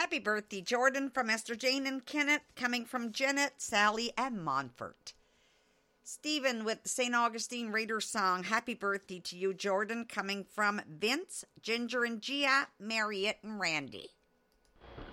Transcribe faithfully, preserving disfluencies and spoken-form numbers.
Happy birthday, Jordan, from Esther Jane and Kenneth, coming from Janet, Sally, and Montfort. Stephen with the Saint Augustine Reader song, Happy birthday to you, Jordan, coming from Vince, Ginger, and Gia, Marriott, and Randy.